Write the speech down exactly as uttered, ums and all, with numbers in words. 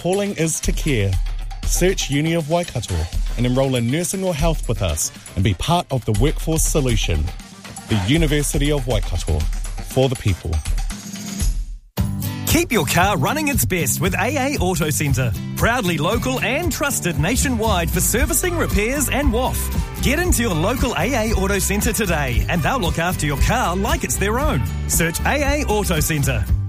calling is to care. Search Uni of Waikato and enrol in nursing or health with us and be part of the workforce solution. The University of Waikato, for the people. Keep your car running its best with A A Auto Centre. Proudly local and trusted nationwide for servicing, repairs and W O F. Get into your local A A Auto Centre today and they'll look after your car like it's their own. Search A A Auto Centre.